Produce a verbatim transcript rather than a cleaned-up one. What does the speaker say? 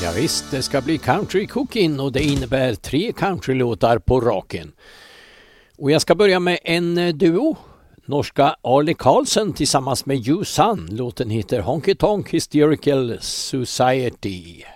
Ja visst, det ska bli country cooking och det innebär tre countrylåtar på raken. Och jag ska börja med en duo. Norska Arle Karlsson tillsammans med Ju Sun. Låten heter Honky Tonk Hysterical Society.